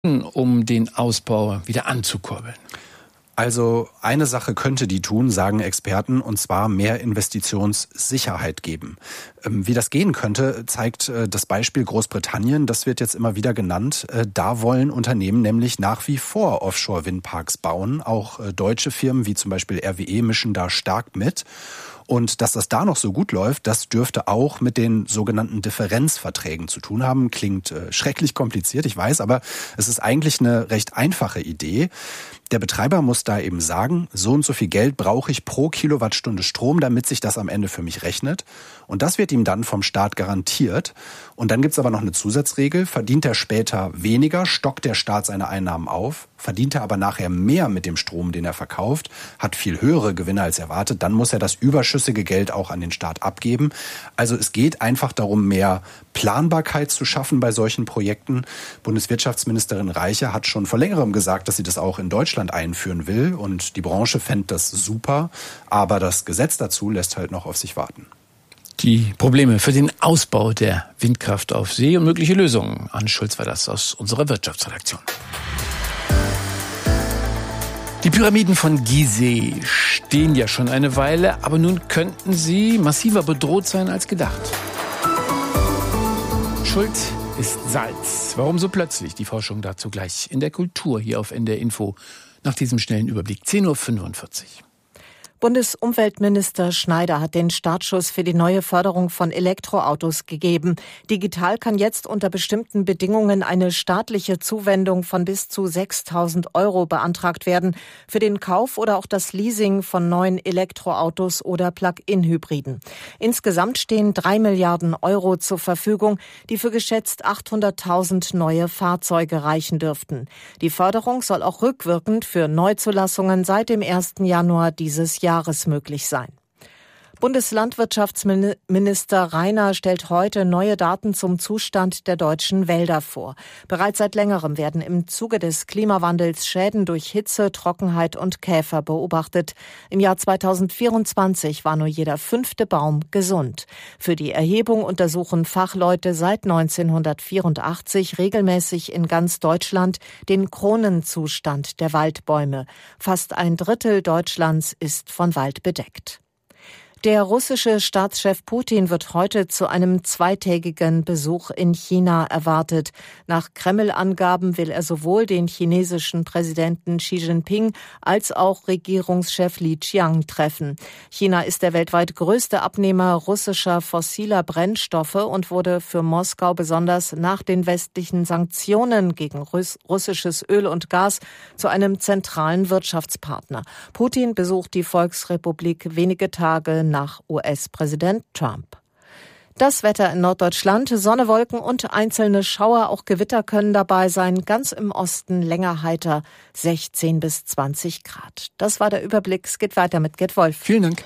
um den Ausbau wieder anzukurbeln? Also eine Sache könnte die tun, sagen Experten, und zwar mehr Investitionssicherheit geben. Wie das gehen könnte, zeigt das Beispiel Großbritannien. Das wird jetzt immer wieder genannt. Da wollen Unternehmen nämlich nach wie vor Offshore-Windparks bauen. Auch deutsche Firmen wie zum Beispiel RWE mischen da stark mit. Und dass das da noch so gut läuft, das dürfte auch mit den sogenannten Differenzverträgen zu tun haben. Klingt schrecklich kompliziert, ich weiß, aber es ist eigentlich eine recht einfache Idee. Der Betreiber muss da eben sagen, so und so viel Geld brauche ich pro Kilowattstunde Strom, damit sich das am Ende für mich rechnet. Und das wird ihm dann vom Staat garantiert. Und dann gibt's aber noch eine Zusatzregel. Verdient er später weniger, stockt der Staat seine Einnahmen auf. Verdient er aber nachher mehr mit dem Strom, den er verkauft, hat viel höhere Gewinne als erwartet, dann muss er das überschüssige Geld auch an den Staat abgeben. Also es geht einfach darum, mehr Planbarkeit zu schaffen bei solchen Projekten. Bundeswirtschaftsministerin Reiche hat schon vor längerem gesagt, dass sie das auch in Deutschland einführen will. Und die Branche fände das super. Aber das Gesetz dazu lässt halt noch auf sich warten. Die Probleme für den Ausbau der Windkraft auf See und mögliche Lösungen. Anne Schulz war das aus unserer Wirtschaftsredaktion. Die Pyramiden von Gizeh stehen ja schon eine Weile, aber nun könnten sie massiver bedroht sein als gedacht. Schuld ist Salz. Warum so plötzlich? Die Forschung dazu gleich in der Kultur hier auf NDR Info. Nach diesem schnellen Überblick 10.45 Uhr. Bundesumweltminister Schneider hat den Startschuss für die neue Förderung von Elektroautos gegeben. Digital kann jetzt unter bestimmten Bedingungen eine staatliche Zuwendung von bis zu 6.000 € beantragt werden für den Kauf oder auch das Leasing von neuen Elektroautos oder Plug-in-Hybriden. Insgesamt stehen 3 Milliarden € zur Verfügung, die für geschätzt 800.000 neue Fahrzeuge reichen dürften. Die Förderung soll auch rückwirkend für Neuzulassungen seit dem 1. Januar dieses Jahres möglich sein. Bundeslandwirtschaftsminister Rainer stellt heute neue Daten zum Zustand der deutschen Wälder vor. Bereits seit längerem werden im Zuge des Klimawandels Schäden durch Hitze, Trockenheit und Käfer beobachtet. Im Jahr 2024 war nur jeder 5. Baum gesund. Für die Erhebung untersuchen Fachleute seit 1984 regelmäßig in ganz Deutschland den Kronenzustand der Waldbäume. Fast ein Drittel Deutschlands ist von Wald bedeckt. Der russische Staatschef Putin wird heute zu einem zweitägigen Besuch in China erwartet. Nach Kreml-Angaben will er sowohl den chinesischen Präsidenten Xi Jinping als auch Regierungschef Li Qiang treffen. China ist der weltweit größte Abnehmer russischer fossiler Brennstoffe und wurde für Moskau besonders nach den westlichen Sanktionen gegen russisches Öl und Gas zu einem zentralen Wirtschaftspartner. Putin besucht die Volksrepublik wenige Tage nach US-Präsident Trump. Das Wetter in Norddeutschland, Sonne, Wolken und einzelne Schauer, auch Gewitter können dabei sein. Ganz im Osten länger heiter, 16 bis 20 Grad. Das war der Überblick. Es geht weiter mit Gerd Wolf. Vielen Dank.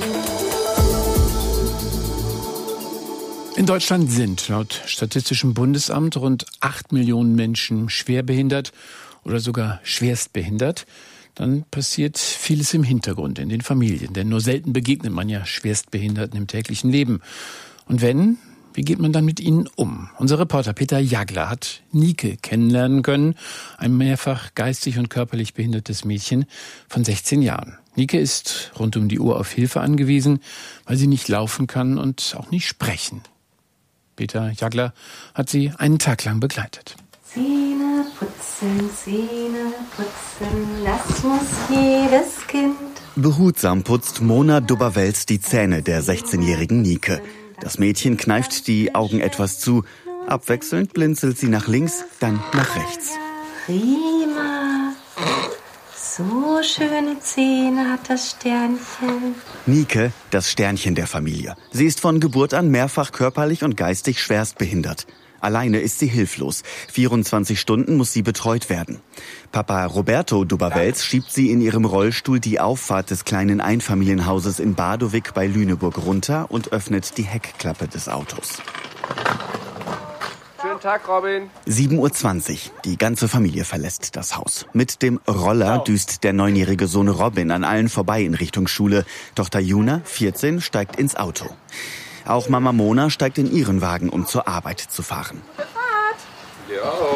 In Deutschland sind laut Statistischem Bundesamt rund 8 Millionen Menschen schwerbehindert oder sogar schwerstbehindert. Dann passiert vieles im Hintergrund, in den Familien. Denn nur selten begegnet man ja Schwerstbehinderten im täglichen Leben. Und wenn, wie geht man dann mit ihnen um? Unser Reporter Peter Jagler hat Nike kennenlernen können, ein mehrfach geistig und körperlich behindertes Mädchen von 16 Jahren. Nike ist rund um die Uhr auf Hilfe angewiesen, weil sie nicht laufen kann und auch nicht sprechen. Peter Jagler hat sie einen Tag lang begleitet. Zähne putzen, das muss jedes Kind. Behutsam putzt Mona Dubber-Wels die Zähne der 16-jährigen Nike. Das Mädchen kneift die Augen etwas zu. Abwechselnd blinzelt sie nach links, dann nach rechts. Prima. So schöne Zähne hat das Sternchen. Nike, das Sternchen der Familie. Sie ist von Geburt an mehrfach körperlich und geistig schwerstbehindert. Alleine ist sie hilflos. 24 Stunden muss sie betreut werden. Papa Roberto Dubber-Wels schiebt sie in ihrem Rollstuhl die Auffahrt des kleinen Einfamilienhauses in Badowik bei Lüneburg runter und öffnet die Heckklappe des Autos. Schönen Tag, Robin. 7.20 Uhr. Die ganze Familie verlässt das Haus. Mit dem Roller düst der 9-jährige Sohn Robin an allen vorbei in Richtung Schule. Tochter Juna, 14, steigt ins Auto. Auch Mama Mona steigt in ihren Wagen, um zur Arbeit zu fahren. Ja auch.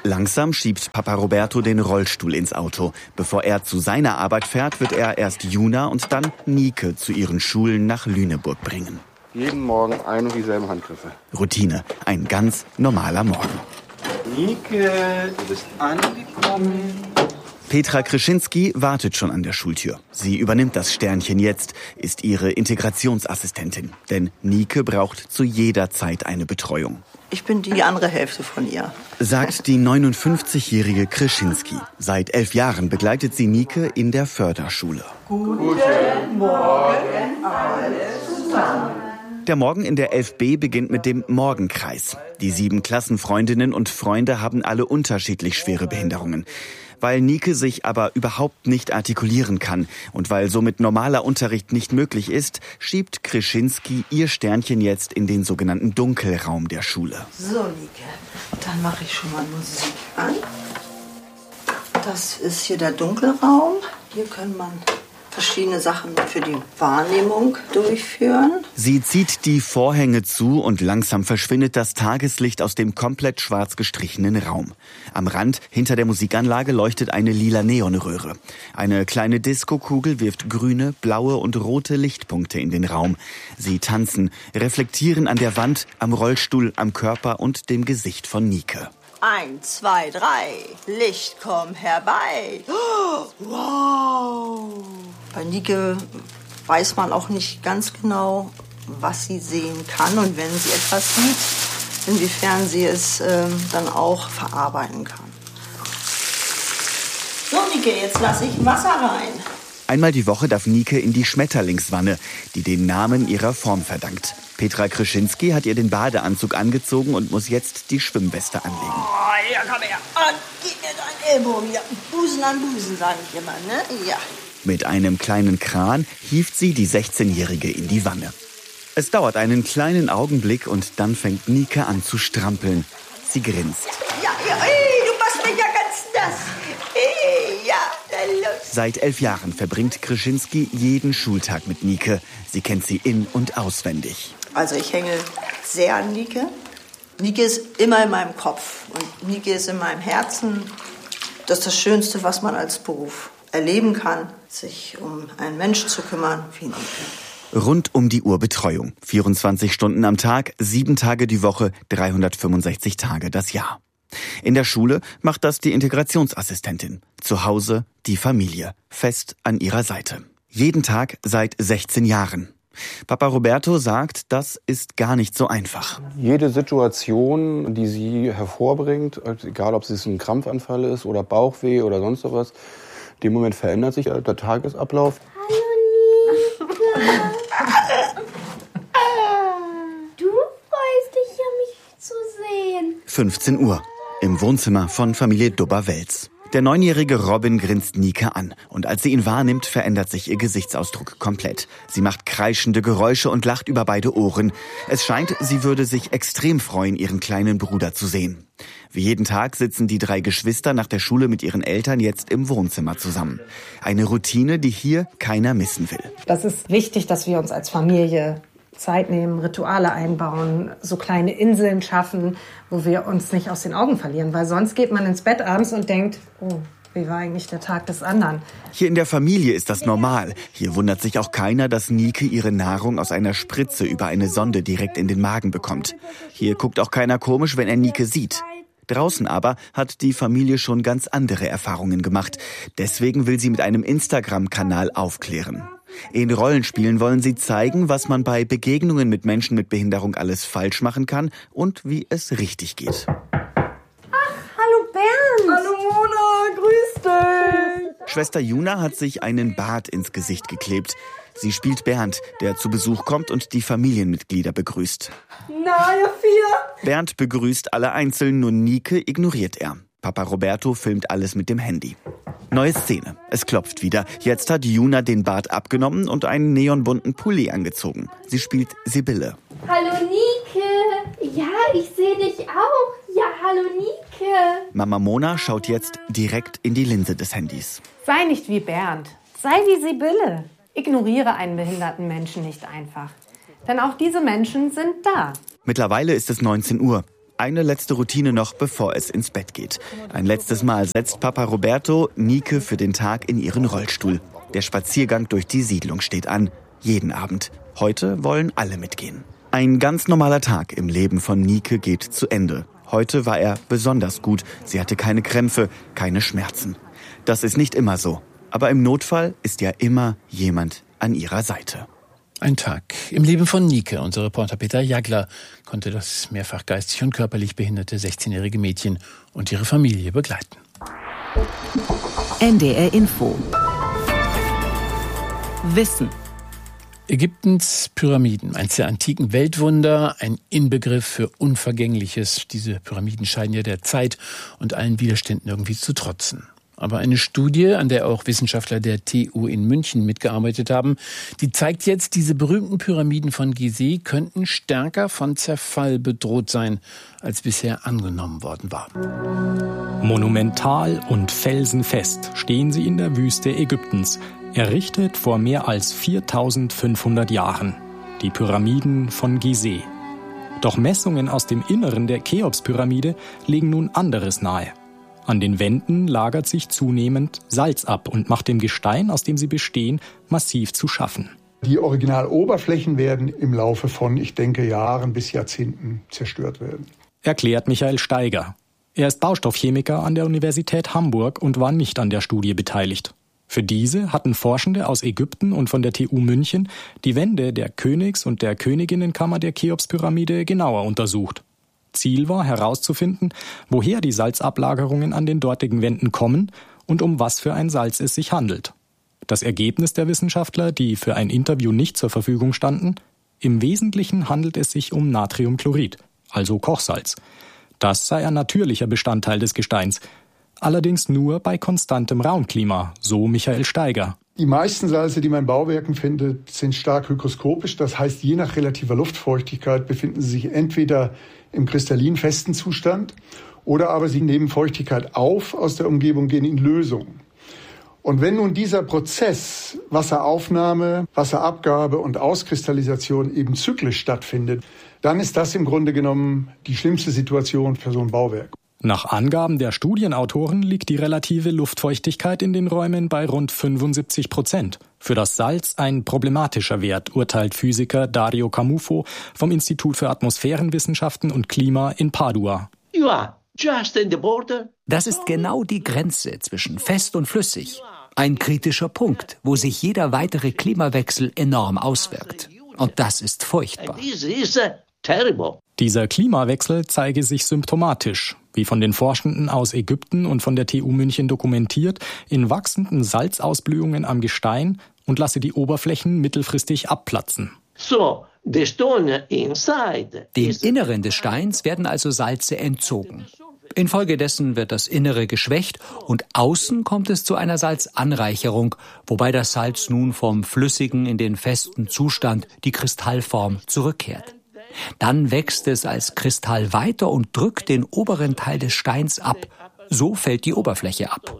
Langsam schiebt Papa Roberto den Rollstuhl ins Auto. Bevor er zu seiner Arbeit fährt, wird er erst Juna und dann Nike zu ihren Schulen nach Lüneburg bringen. Jeden Morgen ein und dieselben Handgriffe. Routine, ein ganz normaler Morgen. Nike, du bist angekommen. Petra Krischinski wartet schon an der Schultür. Sie übernimmt das Sternchen jetzt, ist ihre Integrationsassistentin. Denn Nike braucht zu jeder Zeit eine Betreuung. Ich bin die andere Hälfte von ihr. Sagt die 59-jährige Krischinski. Seit 11 Jahren begleitet sie Nike in der Förderschule. Guten Morgen, alle zusammen. Der Morgen in der 11b beginnt mit dem Morgenkreis. Die 7 Klassenfreundinnen und Freunde haben alle unterschiedlich schwere Behinderungen. Weil Nike sich aber überhaupt nicht artikulieren kann und weil somit normaler Unterricht nicht möglich ist, schiebt Krischinski ihr Sternchen jetzt in den sogenannten Dunkelraum der Schule. So, Nike, dann mache ich schon mal Musik an. Das ist hier der Dunkelraum. Hier kann man verschiedene Sachen für die Wahrnehmung durchführen. Sie zieht die Vorhänge zu und langsam verschwindet das Tageslicht aus dem komplett schwarz gestrichenen Raum. Am Rand, hinter der Musikanlage, leuchtet eine lila Neonröhre. Eine kleine Diskokugel wirft grüne, blaue und rote Lichtpunkte in den Raum. Sie tanzen, reflektieren an der Wand, am Rollstuhl, am Körper und dem Gesicht von Nike. 1, 2, 3, Licht, komm herbei. Oh, wow! Bei Nike weiß man auch nicht ganz genau, was sie sehen kann und wenn sie etwas sieht, inwiefern sie es dann auch verarbeiten kann. So, Nike, jetzt lasse ich Wasser rein. Einmal die Woche darf Nike in die Schmetterlingswanne, die den Namen ihrer Form verdankt. Petra Krischinski hat ihr den Badeanzug angezogen und muss jetzt die Schwimmweste anlegen. Oh, ja, komm her. Und gib mir deinen Ellbogen. Ja, Busen an Busen, sage ich immer, ne? Ja. Mit einem kleinen Kran hieft sie die 16-Jährige in die Wanne. Es dauert einen kleinen Augenblick und dann fängt Nike an zu strampeln. Sie grinst. Ja, ey, du machst mich ja ganz nass. Ey, ja, dann los. Seit 11 Jahren verbringt Krischinski jeden Schultag mit Nike. Sie kennt sie in- und auswendig. Also ich hänge sehr an Nike. Nike ist immer in meinem Kopf und Nike ist in meinem Herzen. Das ist das Schönste, was man als Beruf erleben kann, sich um einen Menschen zu kümmern wie Nike. Rund um die Uhr Betreuung. 24 Stunden am Tag, 7 Tage die Woche, 365 Tage das Jahr. In der Schule macht das die Integrationsassistentin. Zu Hause die Familie, fest an ihrer Seite. Jeden Tag seit 16 Jahren. Papa Roberto sagt, das ist gar nicht so einfach. Jede Situation, die sie hervorbringt, egal ob es ein Krampfanfall ist oder Bauchweh oder sonst was, in dem Moment verändert sich der Tagesablauf. Hallo Nike. Du freust dich ja, mich zu sehen. 15 Uhr im Wohnzimmer von Familie Dubber-Welz. Der 9-jährige Robin grinst Nike an und als sie ihn wahrnimmt, verändert sich ihr Gesichtsausdruck komplett. Sie macht kreischende Geräusche und lacht über beide Ohren. Es scheint, sie würde sich extrem freuen, ihren kleinen Bruder zu sehen. Wie jeden Tag sitzen die 3 Geschwister nach der Schule mit ihren Eltern jetzt im Wohnzimmer zusammen. Eine Routine, die hier keiner missen will. Das ist wichtig, dass wir uns als Familie Zeit nehmen, Rituale einbauen, so kleine Inseln schaffen, wo wir uns nicht aus den Augen verlieren. Weil sonst geht man ins Bett abends und denkt, oh, wie war eigentlich der Tag des anderen? Hier in der Familie ist das normal. Hier wundert sich auch keiner, dass Nike ihre Nahrung aus einer Spritze über eine Sonde direkt in den Magen bekommt. Hier guckt auch keiner komisch, wenn er Nike sieht. Draußen aber hat die Familie schon ganz andere Erfahrungen gemacht. Deswegen will sie mit einem Instagram-Kanal aufklären. In Rollenspielen wollen sie zeigen, was man bei Begegnungen mit Menschen mit Behinderung alles falsch machen kann und wie es richtig geht. Hallo Bernd. Hallo Mona, grüß dich. Schwester Juna hat sich einen Bart ins Gesicht geklebt. Sie spielt Bernd, der zu Besuch kommt und die Familienmitglieder begrüßt. Na, ihr 4. Bernd begrüßt alle einzeln, nur Nike ignoriert er. Papa Roberto filmt alles mit dem Handy. Neue Szene. Es klopft wieder. Jetzt hat Juna den Bart abgenommen und einen neonbunten Pulli angezogen. Sie spielt Sibylle. Hallo Nike. Ja, ich sehe dich auch. Ja, hallo Nike. Mama Mona schaut jetzt direkt in die Linse des Handys. Sei nicht wie Bernd. Sei wie Sibylle. Ignoriere einen behinderten Menschen nicht einfach. Denn auch diese Menschen sind da. Mittlerweile ist es 19 Uhr. Eine letzte Routine noch, bevor es ins Bett geht. Ein letztes Mal setzt Papa Roberto Nike für den Tag in ihren Rollstuhl. Der Spaziergang durch die Siedlung steht an. Jeden Abend. Heute wollen alle mitgehen. Ein ganz normaler Tag im Leben von Nike geht zu Ende. Heute war er besonders gut. Sie hatte keine Krämpfe, keine Schmerzen. Das ist nicht immer so. Aber im Notfall ist ja immer jemand an ihrer Seite. Ein Tag im Leben von Nike. Unser Reporter Peter Jagler konnte das mehrfach geistig und körperlich behinderte 16-jährige Mädchen und ihre Familie begleiten. NDR Info. Wissen. Ägyptens Pyramiden, eines der antiken Weltwunder, ein Inbegriff für Unvergängliches. Diese Pyramiden scheinen ja der Zeit und allen Widerständen irgendwie zu trotzen. Aber eine Studie, an der auch Wissenschaftler der TU in München mitgearbeitet haben, die zeigt jetzt, diese berühmten Pyramiden von Gizeh könnten stärker von Zerfall bedroht sein, als bisher angenommen worden war. Monumental und felsenfest stehen sie in der Wüste Ägyptens, errichtet vor mehr als 4500 Jahren. Die Pyramiden von Gizeh. Doch Messungen aus dem Inneren der Cheops-Pyramide legen nun anderes nahe. An den Wänden lagert sich zunehmend Salz ab und macht dem Gestein, aus dem sie bestehen, massiv zu schaffen. Die Originaloberflächen werden im Laufe von, ich denke, Jahren bis Jahrzehnten zerstört werden. Erklärt Michael Steiger. Er ist Baustoffchemiker an der Universität Hamburg und war nicht an der Studie beteiligt. Für diese hatten Forschende aus Ägypten und von der TU München die Wände der Königs- und der Königinnenkammer der Cheops-Pyramide genauer untersucht. Ziel war herauszufinden, woher die Salzablagerungen an den dortigen Wänden kommen und um was für ein Salz es sich handelt. Das Ergebnis der Wissenschaftler, die für ein Interview nicht zur Verfügung standen: Im Wesentlichen handelt es sich um Natriumchlorid, also Kochsalz. Das sei ein natürlicher Bestandteil des Gesteins, allerdings nur bei konstantem Raumklima, so Michael Steiger. Die meisten Salze, die man in Bauwerken findet, sind stark hygroskopisch. Das heißt, je nach relativer Luftfeuchtigkeit befinden sie sich entweder im kristallin festen Zustand oder aber sie nehmen Feuchtigkeit auf aus der Umgebung, gehen in Lösung. Und wenn nun dieser Prozess Wasseraufnahme, Wasserabgabe und Auskristallisation eben zyklisch stattfindet, dann ist das im Grunde genommen die schlimmste Situation für so ein Bauwerk. Nach Angaben der Studienautoren liegt die relative Luftfeuchtigkeit in den Räumen bei rund 75%. Für das Salz ein problematischer Wert, urteilt Physiker Dario Camufo vom Institut für Atmosphärenwissenschaften und Klima in Padua. Das ist genau die Grenze zwischen fest und flüssig. Ein kritischer Punkt, wo sich jeder weitere Klimawechsel enorm auswirkt. Und das ist furchtbar. Dieser Klimawechsel zeige sich symptomatisch, wie von den Forschenden aus Ägypten und von der TU München dokumentiert, in wachsenden Salzausblühungen am Gestein und lasse die Oberflächen mittelfristig abplatzen. Dem Inneren des Steins werden also Salze entzogen. Infolgedessen wird das Innere geschwächt und außen kommt es zu einer Salzanreicherung, wobei das Salz nun vom flüssigen in den festen Zustand, die Kristallform, zurückkehrt. Dann wächst es als Kristall weiter und drückt den oberen Teil des Steins ab. So fällt die Oberfläche ab.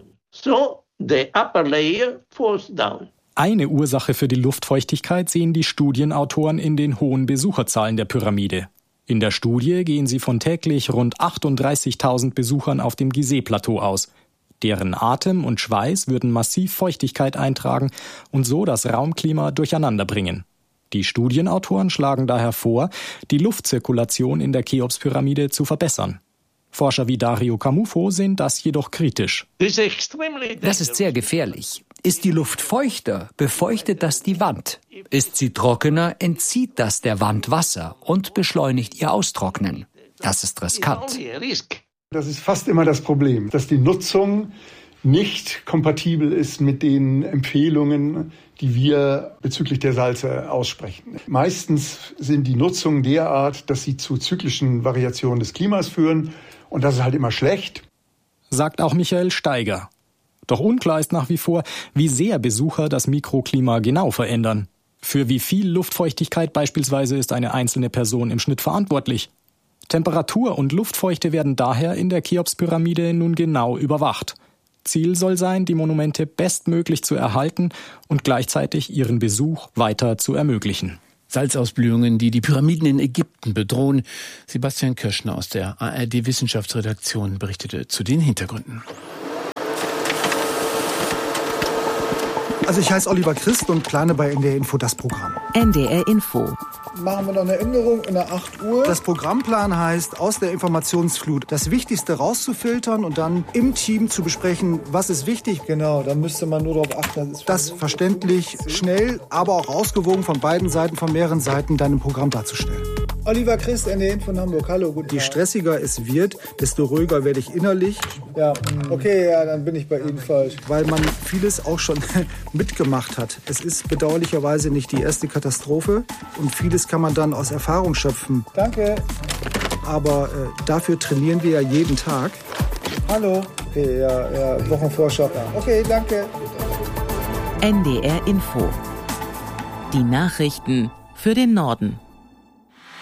Eine Ursache für die Luftfeuchtigkeit sehen die Studienautoren in den hohen Besucherzahlen der Pyramide. In der Studie gehen sie von täglich rund 38.000 Besuchern auf dem Gizeh-Plateau aus. Deren Atem und Schweiß würden massiv Feuchtigkeit eintragen und so das Raumklima durcheinander bringen. Die Studienautoren schlagen daher vor, die Luftzirkulation in der Cheops-Pyramide zu verbessern. Forscher wie Dario Camufo sehen das jedoch kritisch. Das ist sehr gefährlich. Ist die Luft feuchter, befeuchtet das die Wand. Ist sie trockener, entzieht das der Wand Wasser und beschleunigt ihr Austrocknen. Das ist riskant. Das ist fast immer das Problem, dass die Nutzung nicht kompatibel ist mit den Empfehlungen, die wir bezüglich der Salze aussprechen. Meistens sind die Nutzungen derart, dass sie zu zyklischen Variationen des Klimas führen. Und das ist halt immer schlecht. Sagt auch Michael Steiger. Doch unklar ist nach wie vor, wie sehr Besucher das Mikroklima genau verändern. Für wie viel Luftfeuchtigkeit beispielsweise ist eine einzelne Person im Schnitt verantwortlich? Temperatur und Luftfeuchte werden daher in der Cheops-Pyramide nun genau überwacht. Ziel soll sein, die Monumente bestmöglich zu erhalten und gleichzeitig ihren Besuch weiter zu ermöglichen. Salzausblühungen, die die Pyramiden in Ägypten bedrohen. Sebastian Kirschner aus der ARD-Wissenschaftsredaktion berichtete zu den Hintergründen. Also ich heiße Oliver Christ und plane bei NDR Info das Programm. NDR Info. Machen wir noch eine Änderung in der 8 Uhr. Das Programmplan heißt, aus der Informationsflut das Wichtigste rauszufiltern und dann im Team zu besprechen, was ist wichtig. Genau, da müsste man nur darauf achten. Das verständlich, schnell, aber auch ausgewogen von beiden Seiten, von mehreren Seiten dann im Programm darzustellen. Oliver Christ, NDR Info von Hamburg. Hallo, guten Tag. Je stressiger es wird, desto ruhiger werde ich innerlich. Ja, okay, ja, dann bin ich bei Ihnen falsch. Weil man vieles auch schon mitgemacht hat. Es ist bedauerlicherweise nicht die erste Katastrophe und vieles kann man dann aus Erfahrung schöpfen. Danke. Aber dafür trainieren wir ja jeden Tag. Hallo. Okay, ja, Wochenvorschau. Okay, danke. NDR Info. Die Nachrichten für den Norden.